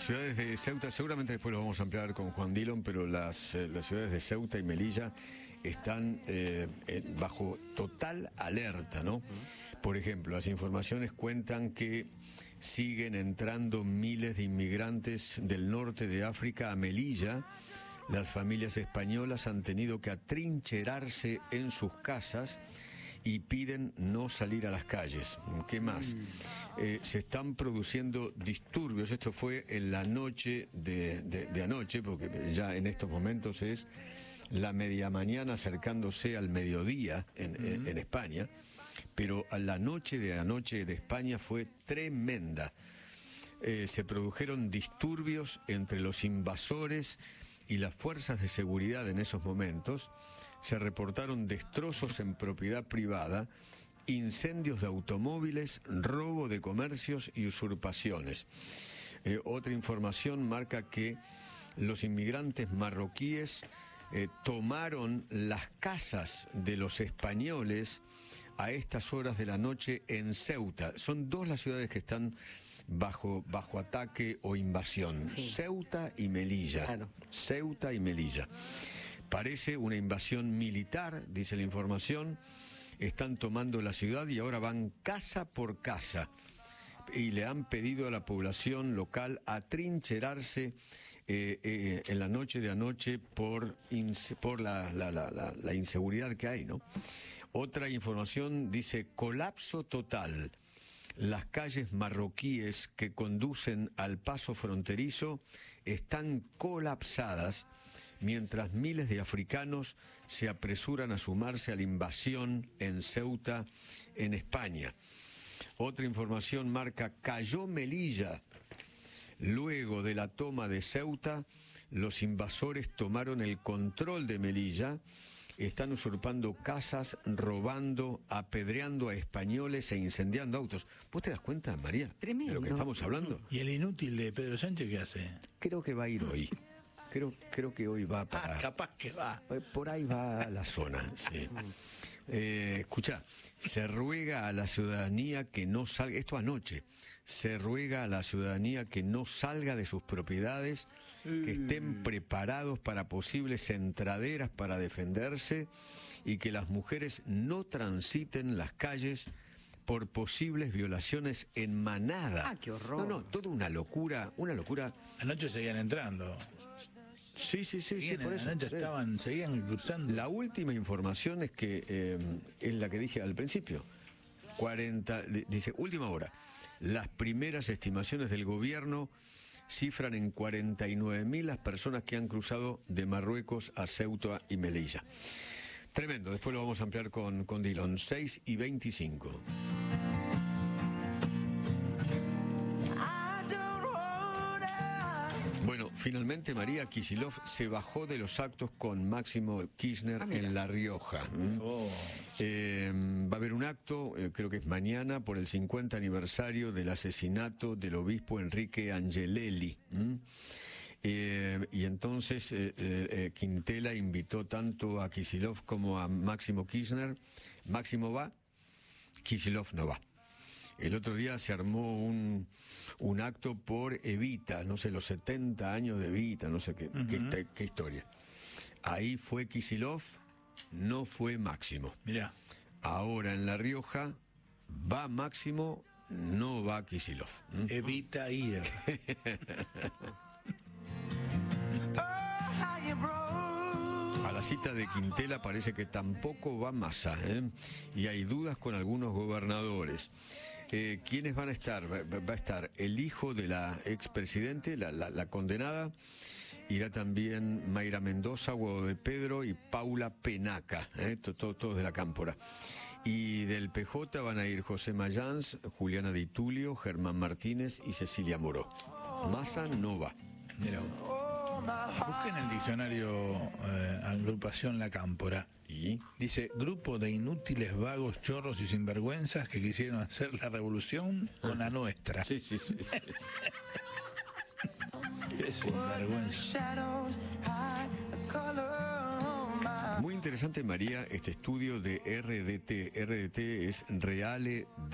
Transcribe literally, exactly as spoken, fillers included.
ciudades de Ceuta, seguramente después lo vamos a ampliar con Juan Dillon, pero las, eh, las ciudades de Ceuta y Melilla están eh, en, bajo total alerta, ¿no? Por ejemplo, las informaciones cuentan que siguen entrando miles de inmigrantes del norte de África a Melilla. Las familias españolas han tenido que atrincherarse en sus casas y piden no salir a las calles. ¿Qué más? Eh, se están produciendo disturbios. Esto fue en la noche de, de, de anoche, porque ya en estos momentos es la media mañana acercándose al mediodía en, uh-huh. en, en España. Pero a la noche de anoche de España fue tremenda. Eh, se produjeron disturbios entre los invasores y las fuerzas de seguridad en esos momentos. Se reportaron destrozos en propiedad privada, incendios de automóviles, robo de comercios y usurpaciones. Eh, otra información marca que los inmigrantes marroquíes eh, tomaron las casas de los españoles a estas horas de la noche en Ceuta. Son dos las ciudades que están bajo, bajo ataque o invasión. Sí. Ceuta y Melilla. Claro. Ceuta y Melilla. Parece una invasión militar, dice la información. Están tomando la ciudad y ahora van casa por casa. Y le han pedido a la población local atrincherarse eh, eh, en la noche de anoche por, por la, la, la, la, la inseguridad que hay, ¿no? Otra información dice colapso total. Las calles marroquíes que conducen al paso fronterizo están colapsadas, mientras miles de africanos se apresuran a sumarse a la invasión en Ceuta, en España. Otra información marca cayó Melilla. Luego de la toma de Ceuta, los invasores tomaron el control de Melilla. Están usurpando casas, robando, apedreando a españoles e incendiando autos. ¿Vos te das cuenta, María, Tremendo. de lo que estamos hablando? ¿Y el inútil de Pedro Sánchez qué hace? Creo que va a ir hoy. Creo, creo que hoy va para... Ah, capaz que va. Por ahí va la zona, sí. Eh, escuchá, se ruega a la ciudadanía que no salga, esto anoche, se ruega a la ciudadanía que no salga de sus propiedades, que estén preparados para posibles entraderas para defenderse y que las mujeres no transiten las calles por posibles violaciones en manada. Ah, qué horror. No, no, toda una locura, una locura. Anoche seguían entrando. Sí, sí, sí, sí, por eso. Anoche estaban, seguían cruzando. La última información es que eh, es la que dije al principio. cuarenta, dice, última hora. Las primeras estimaciones del gobierno cifran en cuarenta y nueve mil las personas que han cruzado de Marruecos a Ceuta y Melilla. Tremendo, después lo vamos a ampliar con, con Dillon. seis y veinticinco. Bueno, finalmente María Kicillof se bajó de los actos con Máximo Kirchner ah, en La Rioja. ¿Mm? Oh. Eh, va a haber un acto, eh, creo que es mañana, por el cincuenta aniversario del asesinato del obispo Enrique Angelelli. ¿Mm? Eh, y entonces eh, eh, Quintela invitó tanto a Kicillof como a Máximo Kirchner. Máximo va, Kicillof no va. El otro día se armó un, un acto por Evita, no sé, los setenta años de Evita, no sé qué, uh-huh. qué, qué historia. Ahí fue Kicillof, no fue Máximo. Mirá. Ahora en La Rioja va Máximo, no va Kicillof. ¿Mm? Evita ir. A la cita de Quintela parece que tampoco va Massa, ¿eh? Y hay dudas con algunos gobernadores. Eh, ¿Quiénes van a estar? Va, va a estar el hijo de la expresidente, la, la, la condenada. Irá también Mayra Mendoza, Guado de Pedro y Paula Penaca, ¿eh? Todos todo de la Cámpora. Y del P J van a ir José Mayans, Juliana Di Tulio, Germán Martínez y Cecilia Moró. Massa no va. Mira. Busquen en el diccionario eh, agrupación La Cámpora. ¿Y? Dice, grupo de inútiles, vagos, chorros y sinvergüenzas que quisieron hacer la revolución con la nuestra. Sí, sí, sí. Qué sinvergüenza. Muy interesante, María, este estudio de R D T. R D T es Reale